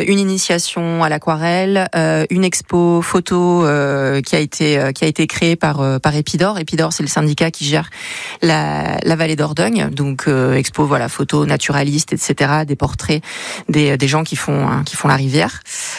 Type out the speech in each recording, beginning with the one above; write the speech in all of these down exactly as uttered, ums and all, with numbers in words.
euh, une initiation à l'aquarelle, euh, une expo photo euh, qui a été euh, qui a été créée par euh, par Épidore. Épidore, c'est le syndicat qui gère la la vallée d'Ordogne. Donc euh, expo, voilà, photos naturalistes, et cetera. Des portraits des des gens qui font hein, qui font la rivière.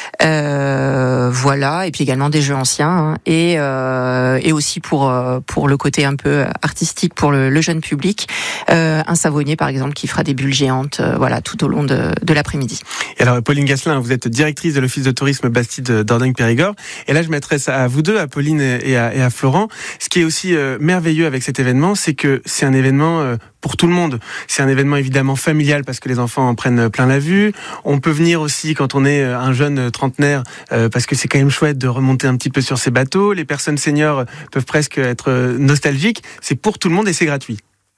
Euh, voilà, et puis également des jeux anciens hein, et euh, et aussi pour pour le côté un peu artistique pour le, le jeune public, euh, un savonnier par exemple qui fera des bulles géantes, euh, voilà, tout au long de, de l'après-midi. Et alors Pauline Gasselin, vous êtes directrice de l'office de tourisme Bastide Dordogne-Périgord, et là je m'adresse à vous deux, à Pauline et à, et à Florent. Ce qui est aussi euh, merveilleux avec cet événement, c'est que c'est un événement euh, pour tout le monde. C'est un événement évidemment familial parce que les enfants en prennent plein la vue. On peut venir aussi quand on est un jeune trentenaire euh, parce que c'est quand même chouette de remonter un petit peu sur ces bateaux. Les personnes seniors peuvent presque être nostalgiques. C'est pour tout le monde et c'est gratuit.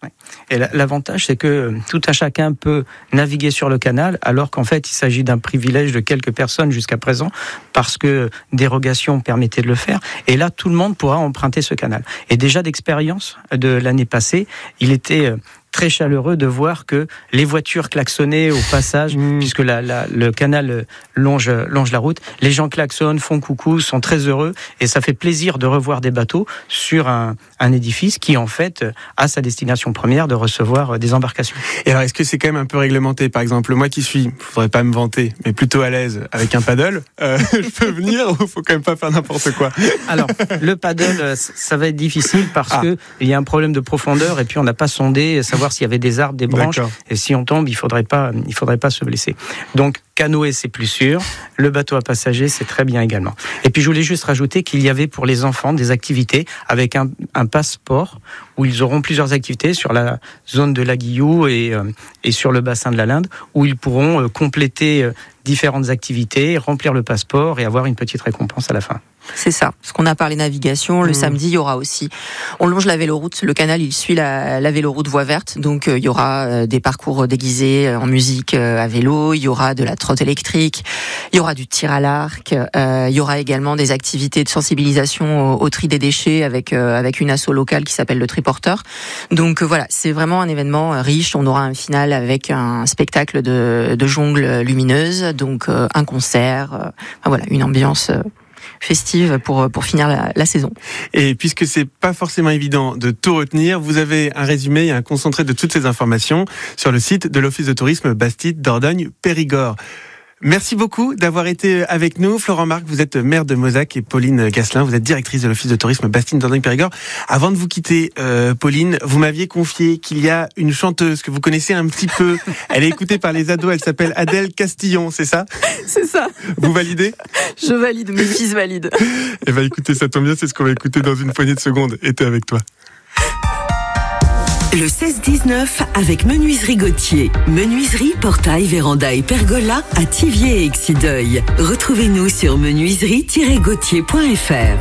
Et l'avantage, c'est que tout un chacun peut naviguer sur le canal, alors qu'en fait, il s'agit d'un privilège de quelques personnes jusqu'à présent, parce que dérogation permettait de le faire. Et là, tout le monde pourra emprunter ce canal. Et déjà d'expérience de l'année passée, il était très chaleureux de voir que les voitures klaxonnaient au passage, mmh. puisque la, la, le canal longe, longe la route. Les gens klaxonnent, font coucou, sont très heureux, et ça fait plaisir de revoir des bateaux sur un, un édifice qui, en fait, a sa destination première de recevoir des embarcations. Et alors, est-ce que c'est quand même un peu réglementé ? Par exemple, moi qui suis, il ne faudrait pas me vanter, mais plutôt à l'aise avec un paddle, euh, je peux venir ou il ne faut quand même pas faire n'importe quoi ? Alors, le paddle, ça va être difficile parce ah. qu'il y a un problème de profondeur, et puis on n'a pas sondé, savoir s'il y avait des arbres, des branches. D'accord. Et si on tombe, il faudrait pas, il faudrait pas se blesser. Donc, canoë, c'est plus sûr. Le bateau à passagers, c'est très bien également. Et puis, je voulais juste rajouter qu'il y avait pour les enfants des activités avec un, un passeport où ils auront plusieurs activités sur la zone de l'Aguillou et, euh, et sur le bassin de la Linde, où ils pourront euh, compléter euh, différentes activités, remplir le passeport et avoir une petite récompense à la fin. C'est ça. Ce qu'on a parlé navigation, le mmh. samedi, il y aura aussi. On longe la véloroute. Le canal, il suit la, la véloroute voie verte. Donc, euh, il y aura euh, des parcours déguisés euh, en musique euh, à vélo. Il y aura de la trotte électrique. Il y aura du tir à l'arc. Euh, il y aura également des activités de sensibilisation au, au tri des déchets avec euh, avec une asso locale qui s'appelle le Triporteur. Donc euh, voilà, c'est vraiment un événement riche. On aura un final avec un spectacle de, de jongles lumineuses. Donc euh, un concert. Euh, enfin, voilà, une ambiance. Euh, festive pour pour finir la, la saison. Et puisque c'est pas forcément évident de tout retenir, vous avez un résumé et un concentré de toutes ces informations sur le site de l'Office de tourisme Bastide Dordogne Périgord. Merci beaucoup d'avoir été avec nous. Florent Marc, vous êtes maire de Mozac, et Pauline Gasselin, vous êtes directrice de l'Office de tourisme Bastide Dordogne Périgord. Avant de vous quitter, euh, Pauline, vous m'aviez confié qu'il y a une chanteuse que vous connaissez un petit peu. Elle est écoutée par les ados, elle s'appelle Adèle Castillon, c'est ça ? C'est ça. Vous validez ? Je valide, mes fils valident. Eh bien écoutez, ça tombe bien, c'est ce qu'on va écouter dans une poignée de secondes. Et t'es avec toi. Le seize dix-neuf avec Menuiserie Gauthier. Menuiserie, portail, véranda et pergola à Thiviers et Exideuil. Retrouvez-nous sur menuiserie tiret gauthier point f r.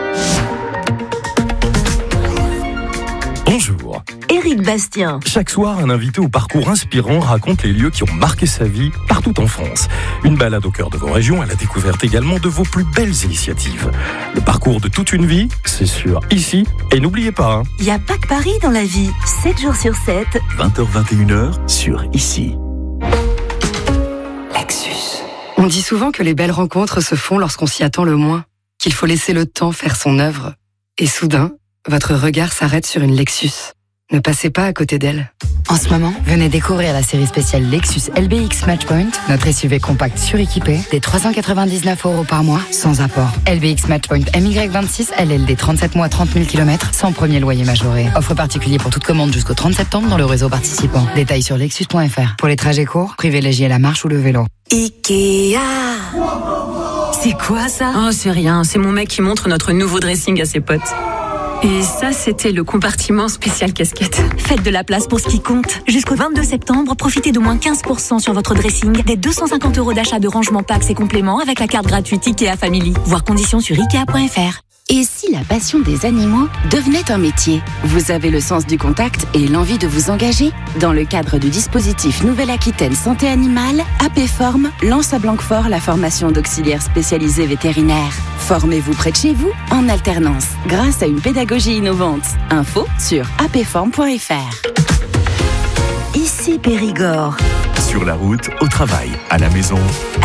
Bonjour. Éric Bastien. Chaque soir, un invité au parcours inspirant raconte les lieux qui ont marqué sa vie partout en France. Une balade au cœur de vos régions à la découverte également de vos plus belles initiatives. Le parcours de toute une vie, c'est sur Ici. Et n'oubliez pas, hein, il n'y a pas que Paris dans la vie. sept jours sur sept. vingt heures vingt et une heures sur Ici. Lexus. On dit souvent que les belles rencontres se font lorsqu'on s'y attend le moins, qu'il faut laisser le temps faire son œuvre. Et soudain, votre regard s'arrête sur une Lexus. Ne passez pas à côté d'elle. En ce moment, venez découvrir la série spéciale Lexus L B X Matchpoint, notre S U V compact suréquipé, des trois cent quatre-vingt-dix-neuf euros par mois, sans apport. L B X Matchpoint M Y vingt-six, L L D trente-sept mois, trente mille kilomètres, sans premier loyer majoré. Offre particulier pour toute commande jusqu'au trente septembre dans le réseau participant. Détails sur lexus point f r. Pour les trajets courts, privilégiez la marche ou le vélo. Ikea. C'est quoi ça ? Oh, c'est rien. C'est mon mec qui montre notre nouveau dressing à ses potes. Et ça, c'était le compartiment spécial casquette. Faites de la place pour ce qui compte. Jusqu'au vingt-deux septembre, profitez de moins quinze pour cent sur votre dressing, des deux cent cinquante euros d'achat de rangement packs et compléments avec la carte gratuite Ikea Family. Voir conditions sur ikea point f r. Et si la passion des animaux devenait un métier ? Vous avez le sens du contact et l'envie de vous engager ? Dans le cadre du dispositif Nouvelle-Aquitaine Santé Animale, Apéform lance à Blanquefort la formation d'auxiliaires spécialisés vétérinaires. Formez-vous près de chez vous, en alternance, grâce à une pédagogie innovante. Info sur apéform point f r. Ici Périgord. Sur la route, au travail, à la maison.